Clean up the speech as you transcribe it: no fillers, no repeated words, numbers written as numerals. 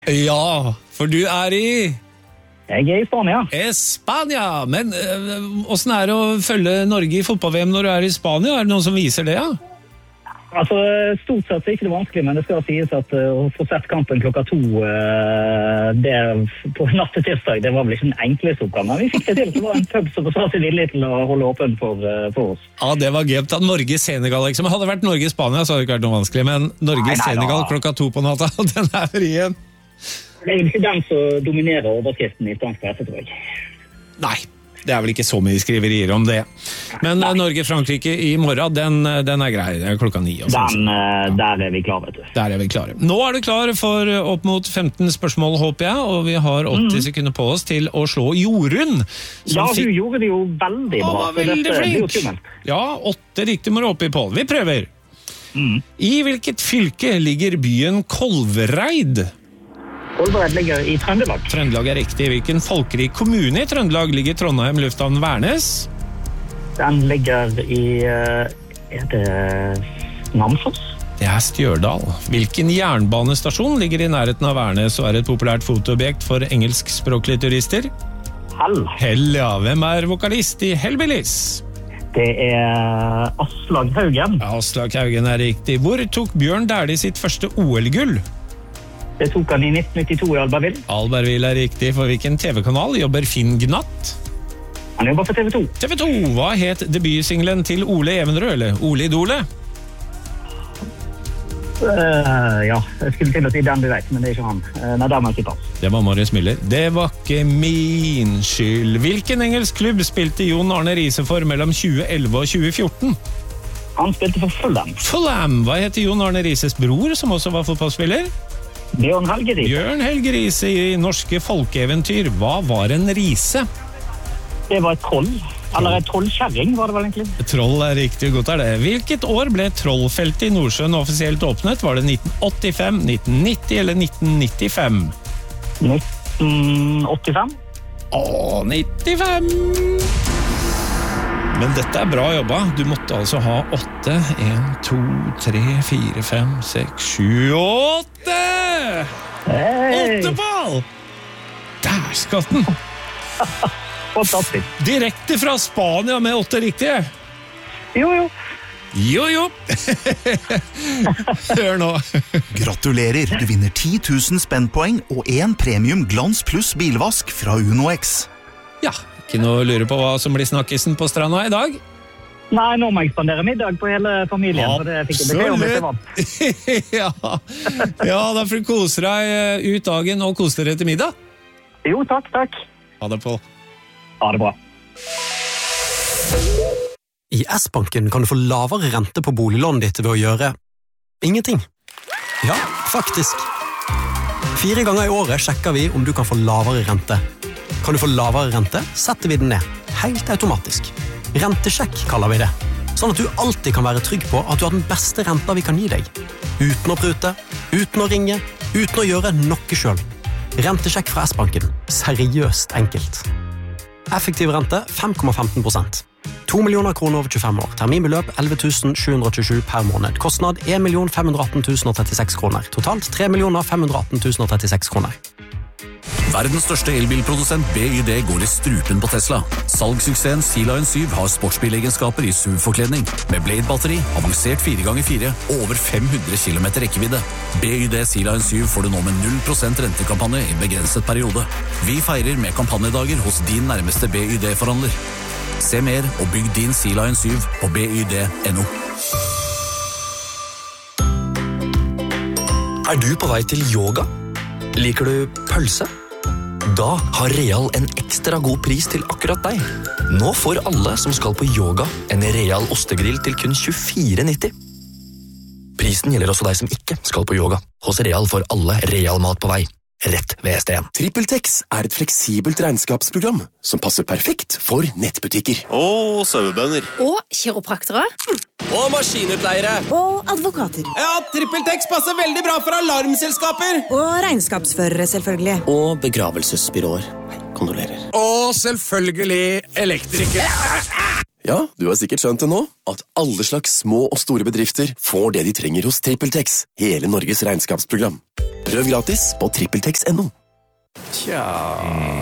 Ja, for du i... Jeg I Spania. Spania, men hvordan det å følge Norge I fotball-VM når du I Spania? Det noen som viser det, ja? Altså, stort sett ikke det vanskelig, men det skal sies at å få sett kampen 2:00 det på natt til tirsdag, det var vel ikke den enkleste oppgaven. Vi fikk det til, det var en pub som var så villig til å holde åpen for oss. Ja, det var gøy. Norge-Senegal, liksom. Hadde det vært Norge-Spania, så hadde det ikke vært noe vanskelig, men Norge-Senegal 2:00 på natta, den vrien. Det ikke den som dominerer overskriften I spansk presse, tror jeg. Nei, det vel ikke så mye skriverier om det. Men Norge-Frankrike I morgen, den grei. Det 9:00. Der vi klare, vet du. Der vi klare. Nå du klar for opp mot 15 spørsmål, håper jeg, og vi har 80 sekunder på oss til å slå Jorunn. Ja, hun gjorde det jo veldig bra. Veldig flink. Ja, 8 riktig må du opp I Pål. Vi prøver. I hvilket fylke ligger byen Kolvereid? Kolvereid ligger I Trøndelag. Trøndelag riktig. Hvilken folkerik kommune I Trøndelag ligger Trondheim lufthavn Værnes? Den ligger I det Namsos? Det Stjørdal. Hvilken jernbanestasjon ligger I nærheten av Værnes og et populært fotoobjekt for engelskspråklige turister? Hell, ja. Hvem vokalist I Hellbillies? Det Aslak Haugen. Ja, Aslak Haugen riktig. Hvor tok Bjørn Dæhlie sitt første OL-gull? Det tok han I 1992 I Albertville. Albertville riktig. For hvilken TV-kanal jobber Finn Gnatt? Han jobber for TV 2. TV 2. Hva het debutsinglen til Ole Evenrød, eller Ole Idole? Ja, jeg skulle til å si den du vet, men det ikke han. Nei, der må jeg ikke pass. Det var Marius Müller. Det var ikke min skyld. Hvilken engelsk klubb spilte Jon Arne Riise for mellom 2011 og 2014? Han spilte for Fulham. Fulham. Hva heter Jon Arne Rises bror, som også var fotballspiller? Bjørn Helge Riise. Bjørn Helge Riise I norske folkeeventyr. Hva var en rise? Det var et troll. Eller et trollkjerring, var det vel egentlig? Troll riktig, godt det. Hvilket år ble Trollfeltet I Nordsjøen offisielt åpnet? Var det 1985, 1990 eller 1995? 1985. 95! Men dette bra jobba. Du måtte altså ha 8. 1, 2, 3, 4, 5, 6, 7, 8! 8 Pål! Der skatten! Fantastisk. Direkte fra Spania med 8 riktige. Jo. Hør nå. Gratulerer, du vinner 10 000 spennpoeng og 1 premium glans pluss bilvask fra UnoX. Ja, ikke noe å lure på hva som blir snakkisen på stranda I dag? Nei, nå må jeg spandere middag på hele familien, for det fikk jeg beskjed om etter vann. Ja, da får du kose deg ut dagen og kose dere til middag. Jo, takk. Ha det på. Ha det bra. I S-banken kan du få lavere rente på boliglånet ditt ved å gjøre ingenting. Ja, faktisk. 4 ganger I året sjekker vi om du kan få lavere rente. Kan du få lavere rente, setter vi den ned. Helt automatisk. Rentesjekk kaller vi det. Sånn at du alltid kan være trygg på at du har den beste renta vi kan gi deg. Uten å prute, uten å ringe, uten å gjøre noe selv. Rentesjekk fra S-banken. Seriøst enkelt. Effektiv rente 5,15%. 2 millioner kroner over 25 år. Terminbeløp 11 727 per måned. Kostnad 1 518 036 kroner. Totalt 3 518 036 kroner. Verdens største elbilprodusent BYD går I strupen på Tesla. Salgssuksessen Sea Lion 7 har sportsbilegenskaper I SUV-forkledning, med Blade-batteri, avansert 4x4 og over 500 km rekkevidde. BYD Sea Lion 7 får du nå med 0% rentekampanje I begrenset periode. Vi feirer med kampanjedager hos din nærmeste BYD-forhandler. Se mer og bygg din Sea Lion 7 på byd.no. Du på vei til yoga? Liker du pølse? Da har Real en ekstra god pris til akkurat deg. Nå får alle som skal på yoga en Real ostegrill til kun 24,90. Prisen gjelder også deg som ikke skal på yoga. Hos Real får alle Real mat på vei. Rett ved STN. TrippelTex et fleksibelt regnskapsprogram som passer perfekt for nettbutikker. Og sauebønder. Og kiropraktere. Og maskinutleiere. Og advokater. Ja, TrippelTex passer veldig bra for alarmselskaper. Og regnskapsførere, selvfølgelig. Og begravelsesbyråer. Kondolerer. Og selvfølgelig elektrikere. Ja, du har sikkert skjønt det nå, at alle slags små og store bedrifter får det de trenger hos TrippelTex, hele Norges regnskapsprogram. Prøv gratis på trippeltex.no. Tja...